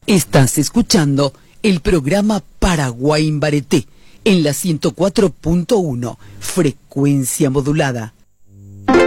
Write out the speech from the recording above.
Estás escuchando el programa Paraguay en Bareté en la 104.1, frecuencia modulada.